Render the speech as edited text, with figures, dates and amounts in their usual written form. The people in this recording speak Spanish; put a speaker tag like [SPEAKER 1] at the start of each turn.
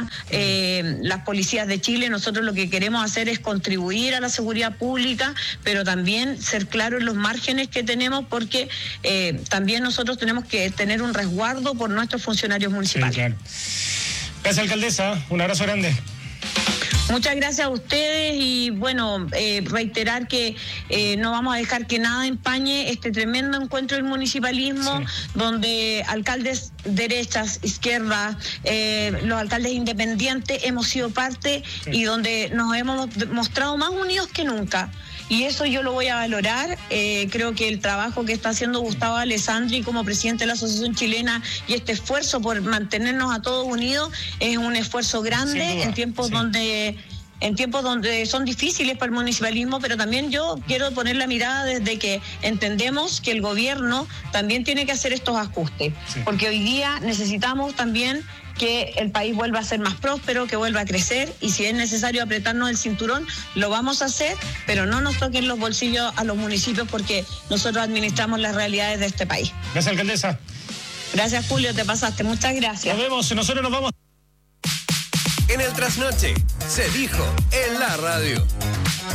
[SPEAKER 1] día las policías de Chile. Nosotros lo que queremos hacer es contribuir a la seguridad pública, pero también ser claros en los márgenes que tenemos, porque también nosotros tenemos que tener un resguardo por nuestros funcionarios municipales.
[SPEAKER 2] Sí, claro. Gracias, alcaldesa. Un abrazo grande.
[SPEAKER 1] Muchas gracias a ustedes y bueno, reiterar que no vamos a dejar que nada empañe este tremendo encuentro del municipalismo, donde alcaldes derechas, izquierdas, los alcaldes independientes hemos sido parte y donde nos hemos mostrado más unidos que nunca. Y eso yo lo voy a valorar. Creo que el trabajo que está haciendo Gustavo Alessandri como presidente de la Asociación Chilena y este esfuerzo por mantenernos a todos unidos es un esfuerzo grande en tiempos donde son difíciles para el municipalismo, pero también yo quiero poner la mirada desde que entendemos que el gobierno también tiene que hacer estos ajustes, porque hoy día necesitamos también que el país vuelva a ser más próspero, que vuelva a crecer, y si es necesario apretarnos el cinturón, lo vamos a hacer, pero no nos toquen los bolsillos a los municipios, porque nosotros administramos las realidades de este país.
[SPEAKER 2] Gracias, alcaldesa.
[SPEAKER 1] Gracias, Julio, te pasaste. Muchas gracias.
[SPEAKER 2] Nos vemos, nosotros nos vamos.
[SPEAKER 3] En el Trasnoche se dijo en la radio.